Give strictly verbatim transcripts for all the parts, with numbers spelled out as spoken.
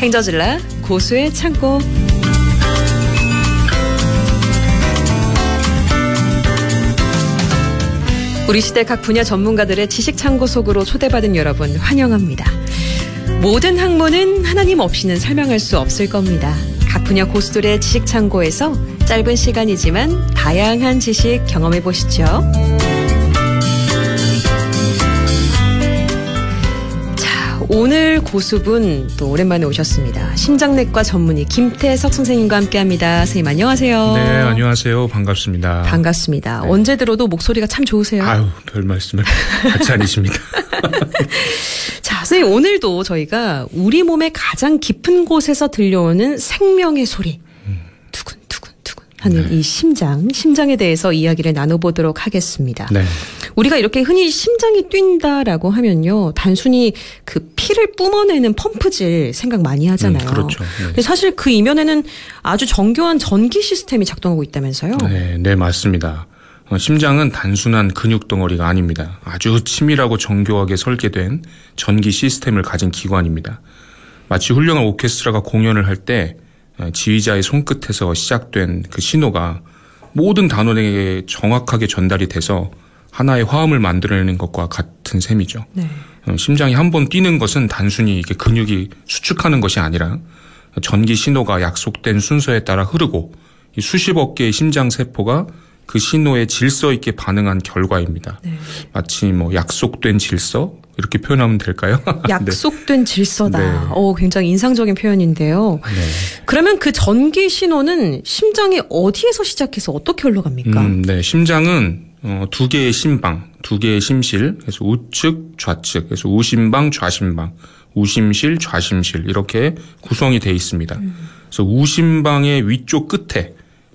행저질라 고수의 창고. 우리 시대 각 분야 전문가들의 지식 창고 속으로 초대받은 여러분 환영합니다. 모든 학문은 하나님 없이는 설명할 수 없을 겁니다. 각 분야 고수들의 지식 창고에서 짧은 시간이지만 다양한 지식 경험해 보시죠. 자, 오늘 고수분 또 오랜만에 오셨습니다. 심장내과 전문의 김태석 선생님과 함께합니다. 선생님 안녕하세요. 네, 안녕하세요. 반갑습니다. 반갑습니다. 네. 언제 들어도 목소리가 참 좋으세요. 아유, 별 말씀을 같이 아니십니다. 자, 선생님 오늘도 저희가 우리 몸의 가장 깊은 곳에서 들려오는 생명의 소리, 두근두근두근 하는 네. 이 심장, 심장에 대해서 이야기를 나눠보도록 하겠습니다. 네. 우리가 이렇게 흔히 심장이 뛴다라고 하면요, 단순히 그 피를 뿜어내는 펌프질 생각 많이 하잖아요. 음, 그렇죠. 네. 근데 사실 그 이면에는 아주 정교한 전기 시스템이 작동하고 있다면서요? 네, 네, 맞습니다. 어, 심장은 단순한 근육 덩어리가 아닙니다. 아주 치밀하고 정교하게 설계된 전기 시스템을 가진 기관입니다. 마치 훌륭한 오케스트라가 공연을 할 때 지휘자의 손끝에서 시작된 그 신호가 모든 단원에게 정확하게 전달이 돼서 하나의 화음을 만들어내는 것과 같은 셈이죠. 네. 어, 심장이 한 번 뛰는 것은 단순히 이게 근육이 수축하는 것이 아니라 전기 신호가 약속된 순서에 따라 흐르고 이 수십억 개의 심장 세포가 그 신호에 질서 있게 반응한 결과입니다. 네. 마치 뭐 약속된 질서 이렇게 표현하면 될까요? 약속된 네. 질서다. 네. 오, 굉장히 인상적인 표현인데요. 네. 그러면 그 전기 신호는 심장이 어디에서 시작해서 어떻게 흘러갑니까? 음, 네, 심장은 어, 두 개의 심방, 두 개의 심실, 그래서 우측, 좌측, 그래서 우심방, 좌심방, 우심실, 좌심실 이렇게 구성이 되어 있습니다. 음. 그래서 우심방의 위쪽 끝에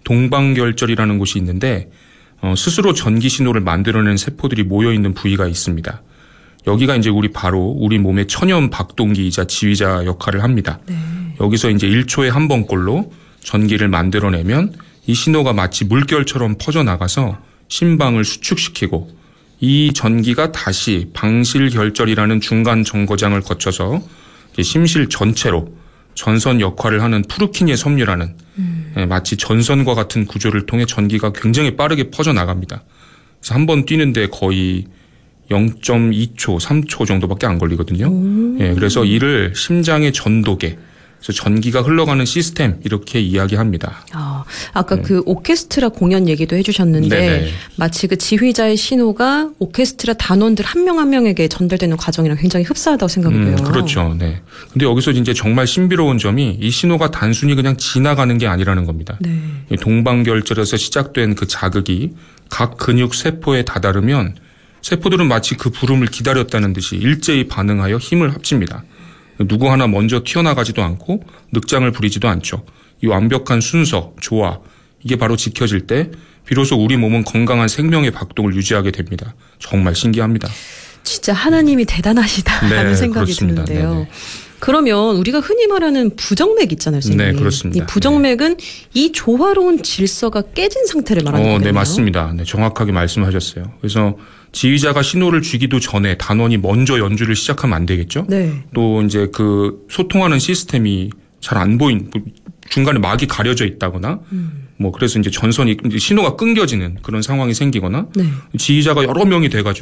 동방결절이라는 곳이 있는데 어, 스스로 전기 신호를 만들어내는 세포들이 모여 있는 부위가 있습니다. 여기가 이제 우리 바로 우리 몸의 천연 박동기이자 지휘자 역할을 합니다. 네. 여기서 이제 일 초에 한 번꼴로 전기를 만들어내면 이 신호가 마치 물결처럼 퍼져나가서 심방을 수축시키고 이 전기가 다시 방실결절이라는 중간 정거장을 거쳐서 심실 전체로 전선 역할을 하는 푸르키니에 섬유라는 음. 마치 전선과 같은 구조를 통해 전기가 굉장히 빠르게 퍼져나갑니다. 그래서 한 번 뛰는데 거의 영 점 이 초, 삼 초 정도밖에 안 걸리거든요. 예, 그래서 이를 심장의 전도계, 그래서 전기가 흘러가는 시스템 이렇게 이야기합니다. 아, 아까 네. 그 오케스트라 공연 얘기도 해주셨는데 네네. 마치 그 지휘자의 신호가 오케스트라 단원들 한 명 한 명에게 전달되는 과정이랑 굉장히 흡사하다고 생각이 돼요. 음, 그렇죠. 네. 근데 여기서 이제 정말 신비로운 점이 이 신호가 단순히 그냥 지나가는 게 아니라는 겁니다. 네. 이 동방결절에서 시작된 그 자극이 각 근육 세포에 다다르면 세포들은 마치 그 부름을 기다렸다는 듯이 일제히 반응하여 힘을 합칩니다. 누구 하나 먼저 튀어나가지도 않고 늑장을 부리지도 않죠. 이 완벽한 순서, 조화, 이게 바로 지켜질 때 비로소 우리 몸은 건강한 생명의 박동을 유지하게 됩니다. 정말 신기합니다. 진짜 하나님이 대단하시다라는 네, 생각이 그렇습니다. 드는데요. 네네. 그러면 우리가 흔히 말하는 부정맥 있잖아요, 선생님. 네, 그렇습니다. 이 부정맥은 네. 이 조화로운 질서가 깨진 상태를 말하는 거예요. 어, 네, 맞습니다. 네, 정확하게 말씀하셨어요. 그래서 지휘자가 신호를 주기도 전에 단원이 먼저 연주를 시작하면 안 되겠죠? 네. 또 이제 그 소통하는 시스템이 잘 안 보인, 중간에 막이 가려져 있다거나, 음. 뭐 그래서 이제 전선이 신호가 끊겨지는 그런 상황이 생기거나, 네. 지휘자가 여러 명이 돼가지고